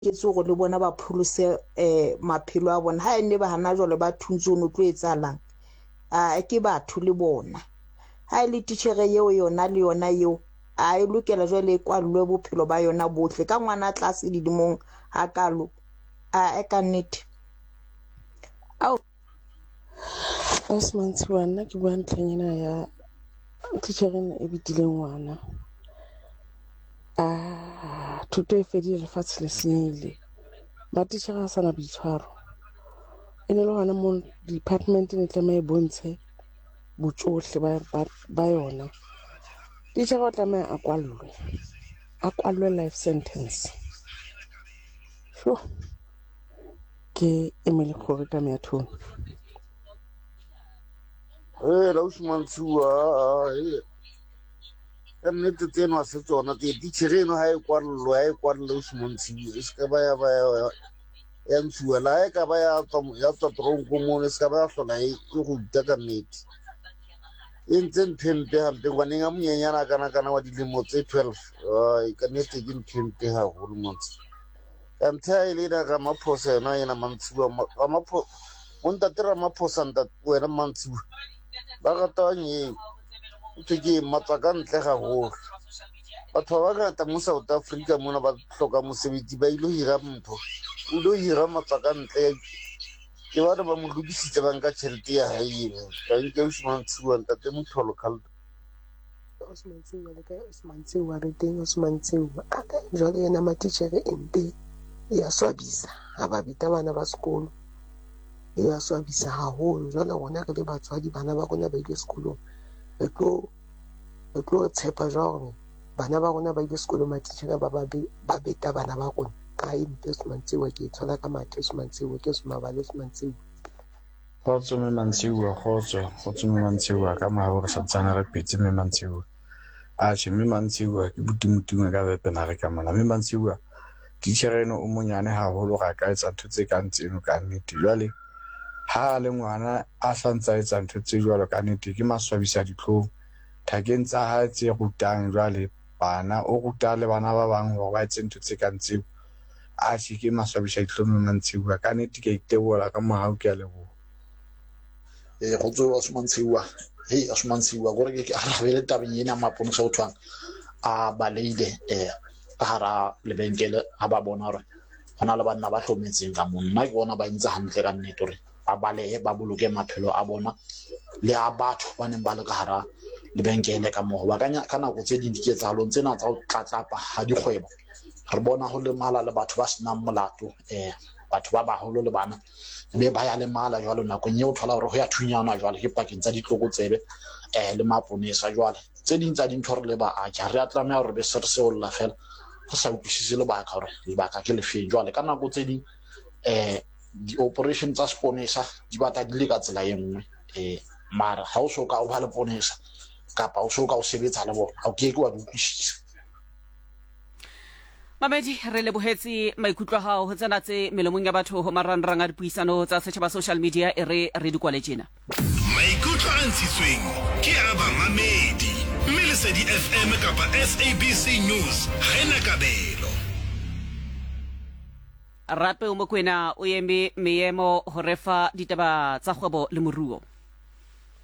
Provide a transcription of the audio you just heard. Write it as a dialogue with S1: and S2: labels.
S1: ke tsogo le bona ba pholose maphelo a bona ha ene ba hana jwale ba thuntse no tlo etsalang ke batho le bona ha ile tichere yeo yona le yona yeo a e lokela jwale kwa lwe bophelo ba yona bohle ka ngwana tlase didimong ha kalo e ka nnete au
S2: Osman Tsiwana ke bua ntlhanyana ya tichere e bitileng ngwana thuto e fedile lefatshe le senyehile ba tichere ha sana boitshwaro e ne le hona mo department ne tlameha e bontshe botsohle ba yona tichere o tlameha a kwallwe life sentence ke Emily Khore ka meathong
S3: la Usman Tsiwa ka nnete tseno a se tsona tichere eno ha e kwallo Usman Tsiwa e ska ba ya ntshuwa la e ka ba ya tswa tronko mo e ska ba ya hlola e go ruta ka nnete e ntse nthempe hampe ngwaneng a monyenyana kana wa dilemo tse 12 ka nnete ke nthempe haholo motse ka ntlha e le ka maphosa yona ena Mantsiwa montate Ramaphosa wena Mantsiwa ba ratang ke matsaka ntle gagolo batho ba ngata mo South Africa mona ba hloka mosebetsi ba ile hira mpho o lo hira matsaka ntle ke ba mo lokisitse ba nka tšhelete ya hae ka nke Usman Tsiwa ntate Motholo Khaldo
S4: Osman Tsiwa le ka Osman Tsiwa re teng Osman Tsiwa jwale yena matitjhere empe ya swabisa ha ba bita bana ba sekolo ya swabisa haholo jwale rona re le batswadi bana ba rona ba ile sekolong re tlo tshepa jwang bana ba rona ba ile sekolong matitjhere ba beta bana ba rona ka empe Osman Tsiwa ke tshola ka mathe Osman Tsiwa ke Osmabale Osman Tsiwa
S5: Khotso me Mantsiwa khotso me Mantsiwa ka mahabo re sa tsana re petse me Mantsiwa me Mantsiwa ke butimutunga ka bepena re ka mona me Mantsiwa tichere eno o monyane haholo ga ka etsa ntho tse ka ntseno ka nnete jwale ha le ngwana a santsa etsa ntho tse jwalo ka nnete ke maswabisa ditlhong thakeng tsa ha tse rutang jwale bana o ruta le bana ba bang ho ba etse ntho tse ka ntseo ke maswabisa ditlhong Mantsiwa ka nnete ke itebola ka mohau ke a leboha
S6: go tso Osman Tsiwa Osman Tsiwa gore ke arabele tabeng ena maponesa o thwang a baleile ka hara lebenkele ha ba bona hore hona le banna ba hlometseng ka monna ke bona ba ntse hantle ka nnete hore ba balehe ba boloke maphelo a bona le a batho ba neng ba le ka hara lebenkele ka moo ba kanya ka nako tse ding diketsahalong tsena tsa ho tlatlapa ha dikgwebo re bona ho le mala le batho ba senang molato batho ba baholo le bana be ba ya le mala jwalo nakong eo thola hore ho ya thunyana jwale ke pakeng tsa ditlokotsebe le maponesa jwale tse ding tsa dintho re le ba a re a tlameha hore be se re se olla fela go sa utlwisise lebaka hore lebaka ke lefeng jwale ka nako tse ding di-operation tsa sponesa di batla di le ka tsela e nngwe mara ha o so ka o ba le ponesa kapa o so ka o sebetsa le bona ha o ke wa di utlwisisa
S7: Mamedi re lebohetsi maikutlo a hao ho tsena tse melomong ya batho ho marangrang a dipuisano tsa setjhaba social media re di kwale tjena
S8: maikutlo a ntshitsweng ke a bamamedi mme Lesedi FM kapa SABC News ha ena kabelo
S7: rape o mokwena o eme meemo ho refa ditaba tsa kgwebo le moruo